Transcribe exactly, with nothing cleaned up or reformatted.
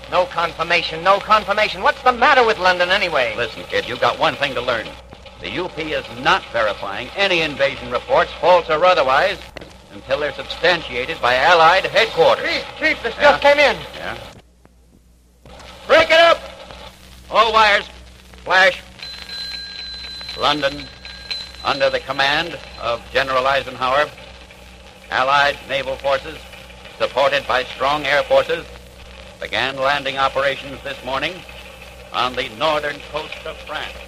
No confirmation, no confirmation. What's the matter with London anyway? Listen, kid, you've got one thing to learn. The U P is not verifying any invasion reports, false or otherwise, until they're substantiated by Allied headquarters. Chief, Chief, this Yeah? just came in. Yeah? Break it up! All wires. Flash. London, under the command of General Eisenhower, Allied naval forces, supported by strong air forces, began landing operations this morning on the northern coast of France.